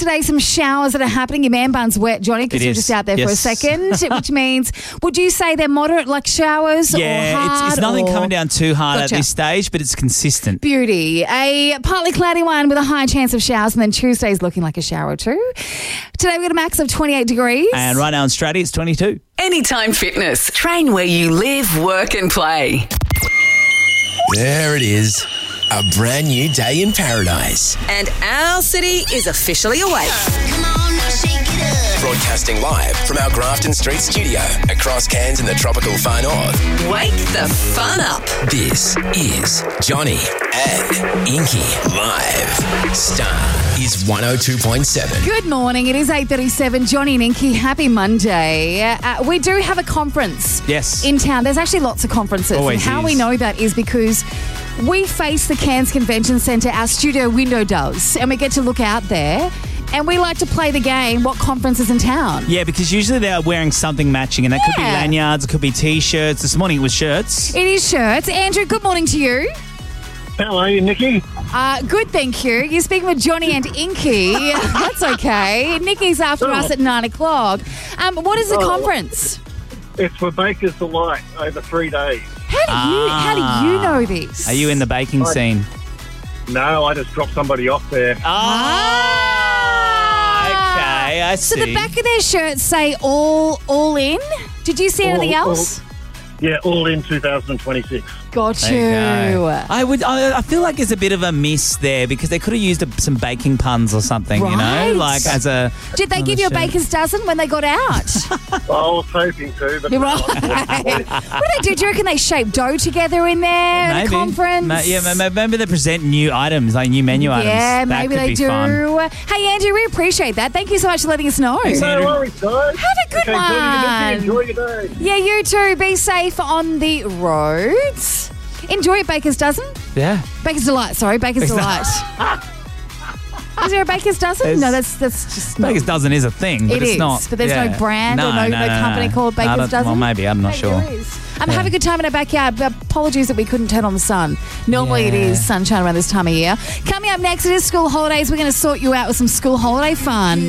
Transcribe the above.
Today, some showers that are happening. Your man bun's wet, Johnny, because you're just out there for a second, which means, would you say they're moderate, like showers, or hard? It's nothing coming down too hard at this stage, but it's consistent. Beauty. A partly cloudy one with a high chance of showers, and then Tuesday's looking like a shower too. Today, we've got a max of 28 degrees. And right now in Stratty, it's 22. Anytime Fitness. Train where you live, work and play. There it is. A brand new day in paradise. And our city is officially awake. Come on, now shake it up. Broadcasting live from our Grafton Street studio across Cairns in the tropical far north. Wake the fun up. This is Johnny and Inky live. Star is 102.7. Good morning. It is 8:37. Johnny and Inky, happy Monday. We do have a conference in town. There's actually lots of conferences. Always and how is. we know that is because we face the Cairns Convention Centre. Our studio window does. And we get to look out there. And we like to play the game, what conference is in town. Yeah, because usually they're wearing something matching, and that could be lanyards, it could be T-shirts. This morning it was shirts. It is shirts. Andrew, good morning to you. How are you, Nikki? Good, thank you. You're speaking with Johnny and Inky. That's okay. Nikki's after us at 9 o'clock. What is the conference? It's for Baker's Delight over 3 days. How do you know this? Are you in the baking scene? No, I just dropped somebody off there. Okay, I see. So the back of their shirts say all in? Did you see anything else? All in 2026. Got you. I feel like there's a bit of a miss there because they could have used some baking puns or something, you know, like as a. Did they give you a baker's dozen when they got out? I was hoping to, but You're right. What do they do? Do you reckon they shape dough together in there at a conference? Maybe they present new items, like new menu items. Yeah, That maybe could they be do. fun. Hey, Andrew, we appreciate that. Thank you so much for letting us know. no worries, guys. Have a good one. Enjoy your day. Yeah, you too. Be safe on the roads. Enjoy it, Baker's Dozen. Yeah. Baker's Delight, sorry. Baker's Delight. Is there a Baker's Dozen? No, that's just not. Baker's Dozen is a thing, but it's not. But there's no brand or no company called Baker's Dozen? Well, maybe. I'm not sure. There is. Have a good time in our backyard. Apologies that we couldn't turn on the sun. Normally it is sunshine around this time of year. Coming up next, it is school holidays. We're going to sort you out with some school holiday fun.